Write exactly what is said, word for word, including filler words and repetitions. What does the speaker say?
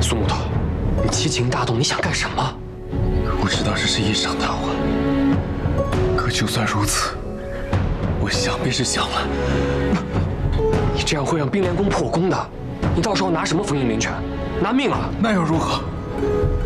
苏木头，你奇情大动，你想干什么？ 我知道这是一场大患，可就算如此，我想便是想了。 你这样会让冰莲宫破功的，你到时候拿什么封印灵泉？拿命啊！ 那又如何？